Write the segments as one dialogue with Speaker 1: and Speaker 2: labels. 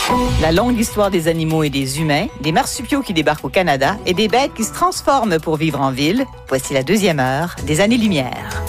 Speaker 1: La longue histoire des animaux et des humains, des marsupiaux qui débarquent au Canada et des bêtes qui se transforment pour vivre en ville. Voici la deuxième heure des Années-Lumière.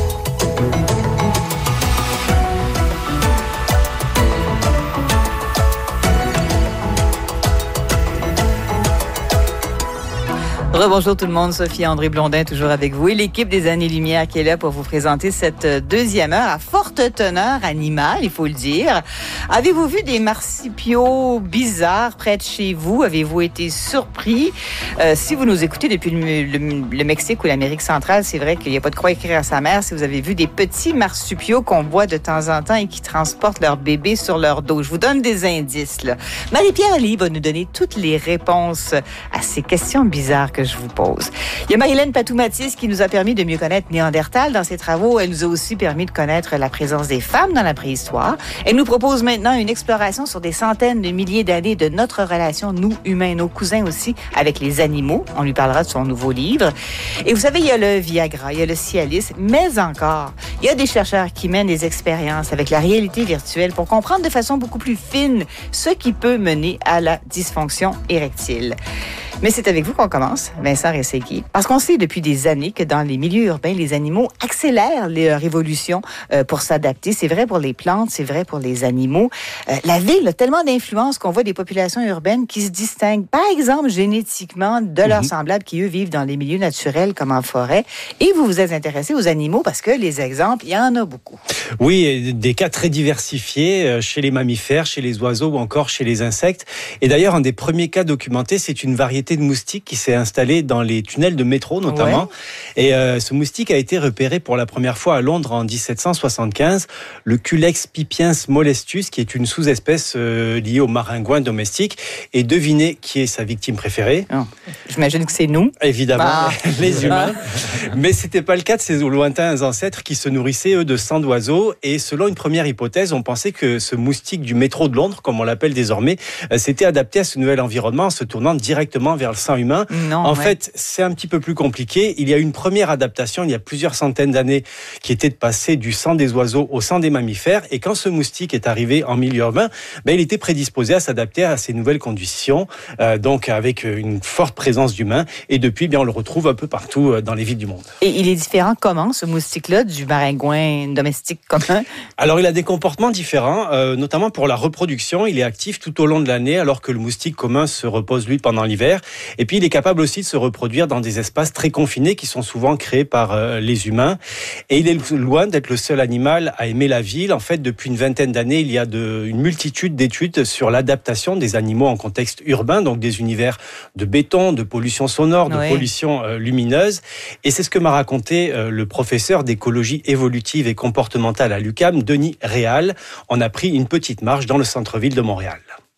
Speaker 1: Rebonjour tout le monde, Sophie André Blondin toujours avec vous et l'équipe des Années-Lumière qui est là pour vous présenter cette deuxième heure à forte teneur animale, il faut le dire. Avez-vous vu des marsupiaux bizarres près de chez vous? Avez-vous été surpris? Si vous nous écoutez depuis le Mexique ou l'Amérique centrale, c'est vrai qu'il n'y a pas de quoi écrire à sa mère si vous avez vu des petits marsupiaux qu'on voit de temps en temps et qui transportent leur bébé sur leur dos. Je vous donne des indices, là. Marie-Pierre Lee va nous donner toutes les réponses à ces questions bizarres que je vous pose. Il y a Marilène Patou-Mathis qui nous a permis de mieux connaître Néandertal dans ses travaux. Elle nous a aussi permis de connaître la présence des femmes dans la préhistoire. Elle nous propose maintenant une exploration sur des centaines de milliers d'années de notre relation, nous, humains, nos cousins aussi, avec les animaux. On lui parlera de son nouveau livre. Et vous savez, il y a le Viagra, il y a le Cialis, mais encore, il y a des chercheurs qui mènent des expériences avec la réalité virtuelle pour comprendre de façon beaucoup plus fine ce qui peut mener à la dysfonction érectile. Mais c'est avec vous qu'on commence, Vincent Rességuier, parce qu'on sait depuis des années que dans les milieux urbains, les animaux accélèrent leur évolution pour s'adapter. C'est vrai pour les plantes, c'est vrai pour les animaux. La ville a tellement d'influence qu'on voit des populations urbaines qui se distinguent, par exemple, génétiquement de leurs semblables qui, eux, vivent dans les milieux naturels comme en forêt. Et vous vous êtes intéressé aux animaux parce que les exemples, il y en a beaucoup.
Speaker 2: Oui, des cas très diversifiés chez les mammifères, chez les oiseaux ou encore chez les insectes. Et d'ailleurs, un des premiers cas documentés, c'est une variété de moustique qui s'est installée dans les tunnels de métro notamment. Ouais. Et ce moustique a été repéré pour la première fois à Londres en 1775, le Culex pipiens molestus, qui est une sous-espèce liée aux maringouins domestiques. Et devinez qui est sa victime préférée?
Speaker 1: J'imagine que c'est nous.
Speaker 2: Évidemment, les humains. Mais c'était pas le cas de ces lointains ancêtres qui se nourrissaient, eux, de sang d'oiseaux. Et selon une première hypothèse, on pensait que ce moustique du métro de Londres, comme on l'appelle désormais, s'était adapté à ce nouvel environnement en se tournant directement vers le sang humain. En fait, c'est un petit peu plus compliqué. Il y a une première adaptation, il y a plusieurs centaines d'années, qui était de passer du sang des oiseaux au sang des mammifères. Et quand ce moustique est arrivé en milieu urbain, il était prédisposé à s'adapter à ces nouvelles conditions, donc avec une forte présence d'humains. Et depuis, on le retrouve un peu partout dans les villes du monde.
Speaker 1: Et il est différent comment, ce moustique-là, du maringouin domestique commun?
Speaker 2: Alors, il a des comportements différents, notamment pour la reproduction. Il est actif tout au long de l'année, alors que le moustique commun se repose, lui, pendant l'hiver. Et puis, il est capable aussi de se reproduire dans des espaces très confinés qui sont souvent créés par les humains. Et il est loin d'être le seul animal à aimer la ville. En fait, depuis une vingtaine d'années, il y a une multitude d'études sur l'adaptation des animaux en contexte urbain, donc des univers de béton, de pollution sonore, de pollution lumineuse. Et c'est ce que m'a raconté le professeur d'écologie évolutive et comportementale à l'UQAM, Denis Réal. On a pris une petite marche dans le centre-ville de Montréal.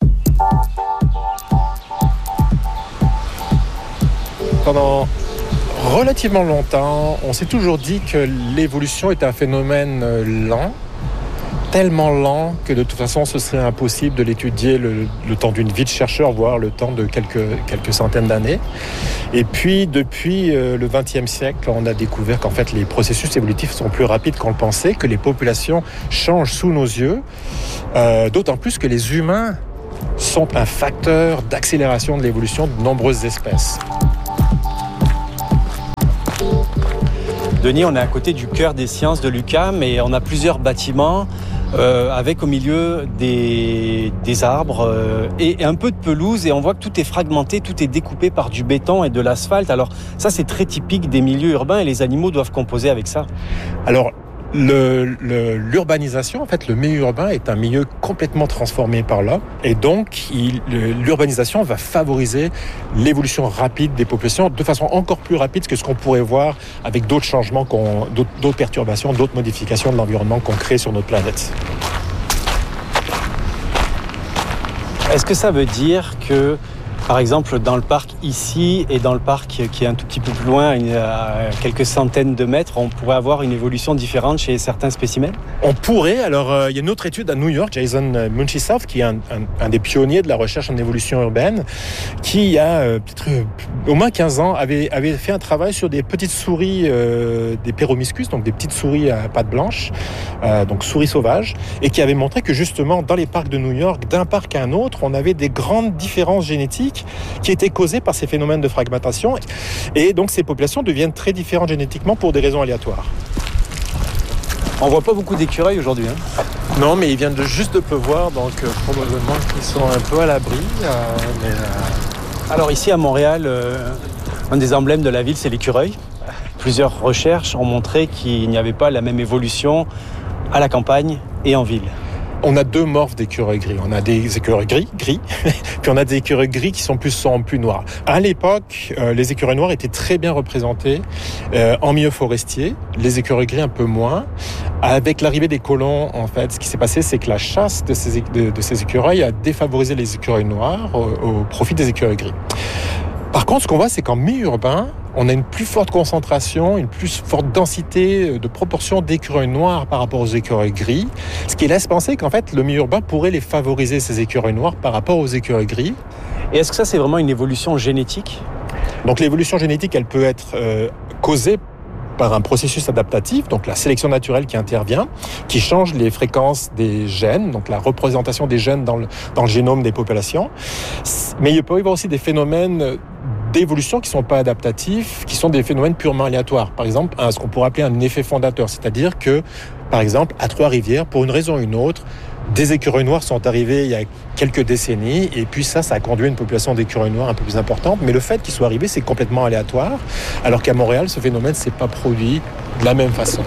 Speaker 3: Pendant relativement longtemps, on s'est toujours dit que l'évolution est un phénomène lent, tellement lent que de toute façon ce serait impossible de l'étudier le temps d'une vie de chercheur, voire le temps de quelques centaines d'années. Et puis depuis le XXe siècle, on a découvert qu'en fait les processus évolutifs sont plus rapides qu'on le pensait, que les populations changent sous nos yeux, d'autant plus que les humains sont un facteur d'accélération de l'évolution de nombreuses espèces.
Speaker 2: Denis, on est à côté du cœur des sciences de l'UQAM et on a plusieurs bâtiments avec au milieu des arbres et un peu de pelouse, et on voit que tout est fragmenté, tout est découpé par du béton et de l'asphalte. Alors ça, c'est très typique des milieux urbains et les animaux doivent composer avec ça.
Speaker 3: Alors, l'urbanisation, en fait, le milieu urbain est un milieu complètement transformé par l'homme, et donc l'urbanisation va favoriser l'évolution rapide des populations de façon encore plus rapide que ce qu'on pourrait voir avec d'autres changements, d'autres perturbations, d'autres modifications de l'environnement qu'on crée sur notre planète.
Speaker 2: Est-ce que ça veut dire que Par exemple, dans le parc ici et dans le parc qui est un tout petit peu plus loin, à quelques centaines de mètres, on pourrait avoir une évolution différente chez certains spécimens?
Speaker 3: On pourrait. Alors, il y a une autre étude à New York, Jason Munchisoff, qui est un des pionniers de la recherche en évolution urbaine, qui, il y a peut-être au moins 15 ans, avait fait un travail sur des petites souris, des Peromyscus, donc des petites souris à pattes blanches, donc souris sauvages, et qui avait montré que justement, dans les parcs de New York, d'un parc à un autre, on avait des grandes différences génétiques qui étaient causées par ces phénomènes de fragmentation. Et donc, ces populations deviennent très différentes génétiquement pour des raisons aléatoires.
Speaker 2: On voit pas beaucoup d'écureuils aujourd'hui.
Speaker 3: Non, mais ils viennent juste de pleuvoir, donc probablement qu'ils sont un peu à l'abri.
Speaker 2: Alors ici à Montréal, un des emblèmes de la ville, c'est l'écureuil. Plusieurs recherches ont montré qu'il n'y avait pas la même évolution à la campagne et en ville.
Speaker 3: On a deux morphes d'écureuils gris. On a des écureuils gris, puis on a des écureuils gris qui sont plus sombres, plus noirs. À l'époque, les écureuils noirs étaient très bien représentés en milieu forestier, les écureuils gris un peu moins. Avec l'arrivée des colons, en fait, ce qui s'est passé, c'est que la chasse de ces écureuils a défavorisé les écureuils noirs au profit des écureuils gris. Par contre, ce qu'on voit, c'est qu'en milieu urbain, on a une plus forte concentration, une plus forte densité de proportion d'écureuils noirs par rapport aux écureuils gris, ce qui laisse penser qu'en fait, le milieu urbain pourrait les favoriser, ces écureuils noirs, par rapport aux écureuils gris.
Speaker 2: Et est-ce que ça, c'est vraiment une évolution génétique?
Speaker 3: Donc l'évolution génétique, elle peut être causée par un processus adaptatif, donc la sélection naturelle qui intervient, qui change les fréquences des gènes, donc la représentation des gènes dans le génome des populations. Mais il peut y avoir aussi des phénomènes d'évolution qui ne sont pas adaptatifs, qui sont des phénomènes purement aléatoires. Par exemple, ce qu'on pourrait appeler un effet fondateur, c'est-à-dire que, par exemple, à Trois-Rivières, pour une raison ou une autre, des écureuils noirs sont arrivés il y a quelques décennies, et puis ça a conduit à une population d'écureuils noirs un peu plus importante, mais le fait qu'ils soient arrivés, c'est complètement aléatoire, alors qu'à Montréal, ce phénomène ne s'est pas produit de la même façon.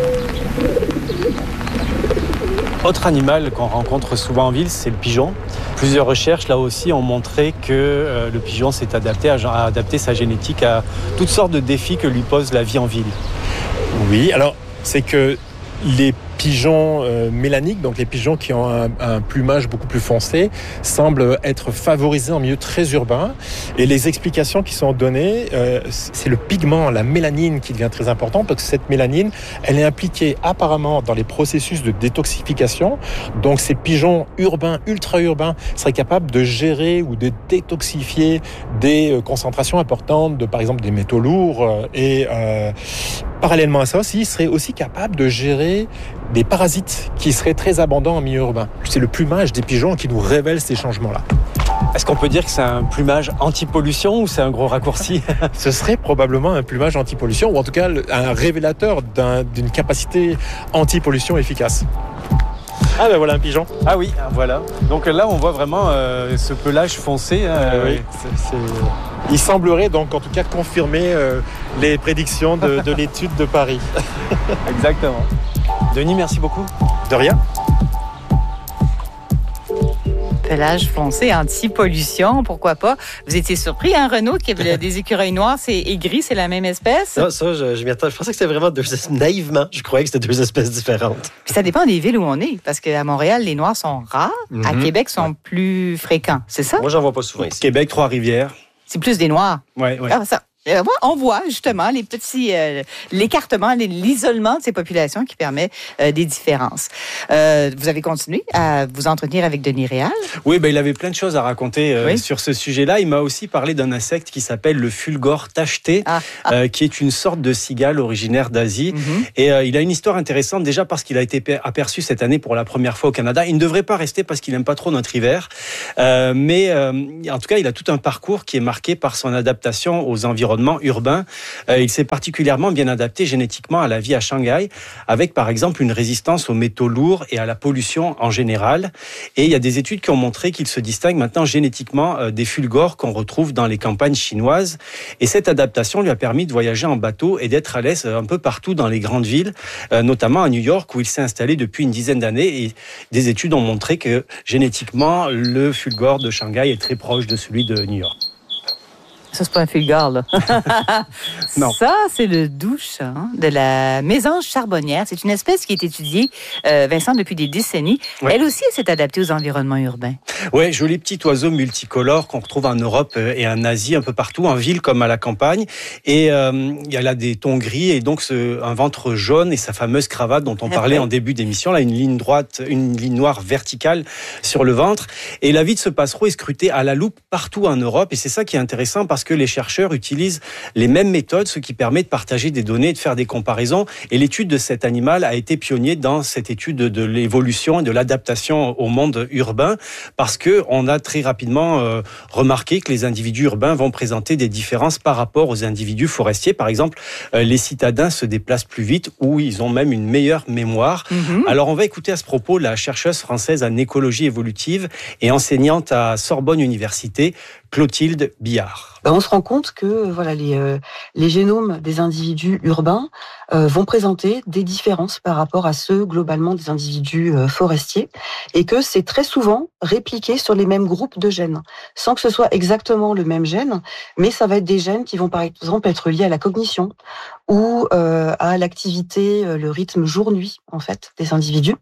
Speaker 2: Autre animal qu'on rencontre souvent en ville, c'est le pigeon. Plusieurs recherches, là aussi, ont montré que le pigeon s'est adapté à adapter sa génétique à toutes sortes de défis que lui pose la vie en ville.
Speaker 3: Oui, alors c'est que les pigeons mélaniques, donc les pigeons qui ont un plumage beaucoup plus foncé, semblent être favorisés en milieu très urbain. Et les explications qui sont données, c'est le pigment, la mélanine qui devient très important, parce que cette mélanine, elle est impliquée apparemment dans les processus de détoxification. Donc ces pigeons urbains, ultra-urbains, seraient capables de gérer ou de détoxifier des concentrations importantes de, par exemple, des métaux lourds. Et parallèlement à ça aussi, ils seraient aussi capables de gérer des parasites qui seraient très abondants en milieu urbain. C'est le plumage des pigeons qui nous révèle ces changements-là.
Speaker 2: Est-ce qu'on peut dire que c'est un plumage anti-pollution ou c'est un gros raccourci?
Speaker 3: Ce serait probablement un plumage anti-pollution, ou en tout cas un révélateur d'une capacité anti-pollution efficace. Ah ben voilà un pigeon.
Speaker 2: Ah oui, voilà. Donc là on voit vraiment ce pelage foncé.
Speaker 3: Oui, il semblerait donc en tout cas confirmer les prédictions de l'étude de Paris.
Speaker 2: Exactement. Denis, merci beaucoup.
Speaker 3: De rien.
Speaker 1: Pelage foncé, anti-pollution, pourquoi pas. Vous étiez surpris, hein, Renaud, qu'il y avait des écureuils noirs et gris, c'est la même espèce?
Speaker 4: Non, ça, je m'y attends. Je pensais que c'était vraiment naïvement, je croyais que c'était deux espèces différentes.
Speaker 1: Puis ça dépend des villes où on est, parce qu'à Montréal, les noirs sont rares. À Québec, sont plus fréquents, c'est ça?
Speaker 4: Moi, j'en vois pas souvent ici.
Speaker 2: Québec, Trois-Rivières.
Speaker 1: C'est plus des noirs.
Speaker 2: Ouais.
Speaker 1: Ah, ça. On voit justement les petits, l'écartement, l'isolement de ces populations qui permet des différences. Vous avez continué à vous entretenir avec Denis Réal?
Speaker 2: Oui, il avait plein de choses à raconter sur ce sujet-là. Il m'a aussi parlé d'un insecte qui s'appelle le fulgore tacheté, qui est une sorte de cigale originaire d'Asie. Et il a une histoire intéressante déjà parce qu'il a été aperçu cette année pour la première fois au Canada. Il ne devrait pas rester parce qu'il n'aime pas trop notre hiver. Mais en tout cas, il a tout un parcours qui est marqué par son adaptation aux environnements urbain. Il s'est particulièrement bien adapté génétiquement à la vie à Shanghai, avec par exemple une résistance aux métaux lourds et à la pollution en général. Et il y a des études qui ont montré qu'il se distingue maintenant génétiquement des fulgores qu'on retrouve dans les campagnes chinoises. Et cette adaptation lui a permis de voyager en bateau et d'être à l'aise un peu partout dans les grandes villes, notamment à New York où il s'est installé depuis une dizaine d'années. Et des études ont montré que génétiquement, le fulgore de Shanghai est très proche de celui de New York.
Speaker 1: Ça, c'est pas un fulgare, là.
Speaker 2: Non.
Speaker 1: Ça, c'est le doux chant de la mésange charbonnière. C'est une espèce qui est étudiée, Vincent, depuis des décennies.
Speaker 2: Ouais.
Speaker 1: Elle aussi, elle s'est adaptée aux environnements urbains.
Speaker 2: Ouais, joli petit oiseau multicolore qu'on retrouve en Europe et en Asie, un peu partout, en ville comme à la campagne. Et elle a des tons gris et donc un ventre jaune et sa fameuse cravate dont on parlait en début d'émission, là, une ligne droite, une ligne noire verticale sur le ventre. Et la vie de ce passereau est scrutée à la loupe partout en Europe. Et c'est ça qui est intéressant parce que les chercheurs utilisent les mêmes méthodes, ce qui permet de partager des données et de faire des comparaisons. Et l'étude de cet animal a été pionnier dans cette étude de l'évolution et de l'adaptation au monde urbain, parce que on a très rapidement remarqué que les individus urbains vont présenter des différences par rapport aux individus forestiers. Par exemple, les citadins se déplacent plus vite ou ils ont même une meilleure mémoire. Alors on va écouter à ce propos la chercheuse française en écologie évolutive et enseignante à Sorbonne Université, Clotilde Billard.
Speaker 5: On se rend compte que les génomes des individus urbains vont présenter des différences par rapport à ceux globalement des individus forestiers et que c'est très souvent répliqué sur les mêmes groupes de gènes, sans que ce soit exactement le même gène, mais ça va être des gènes qui vont par exemple être liés à la cognition ou à l'activité, le rythme jour-nuit en fait des individus.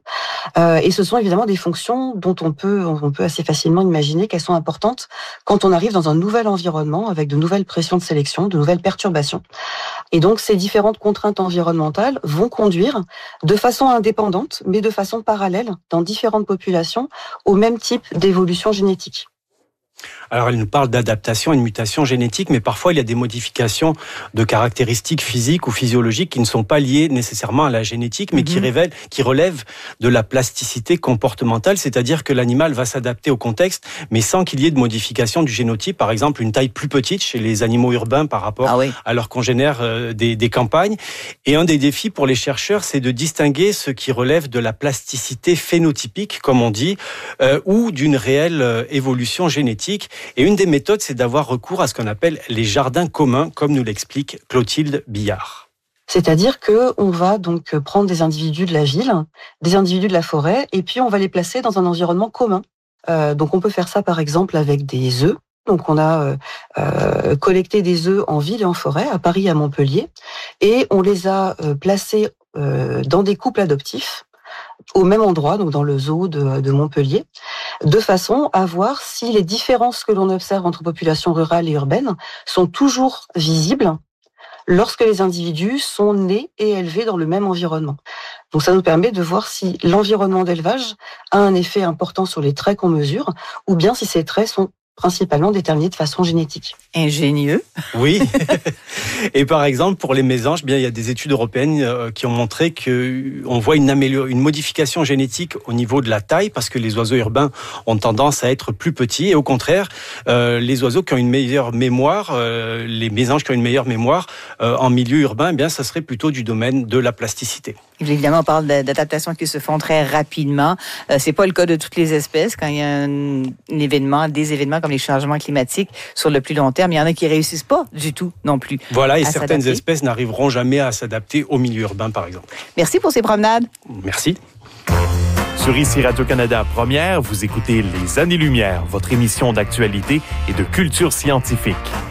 Speaker 5: Et ce sont évidemment des fonctions dont on peut assez facilement imaginer qu'elles sont importantes quand on arrive dans un nouvel environnement avec de nouvelles pressions de sélection, de nouvelles perturbations. Et donc ces différentes contraintes environnementales vont conduire de façon indépendante, mais de façon parallèle dans différentes populations au même type d'évolution génétique.
Speaker 2: Alors, elle nous parle d'adaptation et de mutation génétique, mais parfois, il y a des modifications de caractéristiques physiques ou physiologiques qui ne sont pas liées nécessairement à la génétique, mais qui relèvent de la plasticité comportementale, c'est-à-dire que l'animal va s'adapter au contexte, mais sans qu'il y ait de modification du génotype. Par exemple, une taille plus petite chez les animaux urbains par rapport à leurs congénères des campagnes. Et un des défis pour les chercheurs, c'est de distinguer ce qui relève de la plasticité phénotypique, comme on dit, ou d'une réelle évolution génétique. Et une des méthodes, c'est d'avoir recours à ce qu'on appelle les jardins communs, comme nous l'explique Clotilde Billard.
Speaker 5: C'est-à-dire qu'on va donc prendre des individus de la ville, des individus de la forêt, et puis on va les placer dans un environnement commun. Donc on peut faire ça par exemple avec des œufs. Donc on a collecté des œufs en ville et en forêt, à Paris et à Montpellier, et on les a placés dans des couples adoptifs, au même endroit, donc dans le zoo de Montpellier, de façon à voir si les différences que l'on observe entre populations rurales et urbaines sont toujours visibles lorsque les individus sont nés et élevés dans le même environnement. Donc ça nous permet de voir si l'environnement d'élevage a un effet important sur les traits qu'on mesure, ou bien si ces traits sont principalement déterminés de façon génétique.
Speaker 1: Ingénieux.
Speaker 2: Oui. Et par exemple, pour les mésanges, il y a des études européennes qui ont montré qu'on voit une modification génétique au niveau de la taille, parce que les oiseaux urbains ont tendance à être plus petits. Et au contraire, les oiseaux qui ont une meilleure mémoire, les mésanges qui ont une meilleure mémoire en milieu urbain, ça serait plutôt du domaine de la plasticité.
Speaker 1: Évidemment, on parle d'adaptations qui se font très rapidement. C'est pas le cas de toutes les espèces. Quand il y a des événements comme les changements climatiques sur le plus long terme, il y en a qui réussissent pas du tout non plus.
Speaker 2: Voilà, et certaines espèces n'arriveront jamais à s'adapter au milieu urbain, par exemple.
Speaker 1: Merci pour ces promenades.
Speaker 2: Merci.
Speaker 6: Sur ICI Radio-Canada Première, vous écoutez Les Années-Lumière, votre émission d'actualité et de culture scientifique.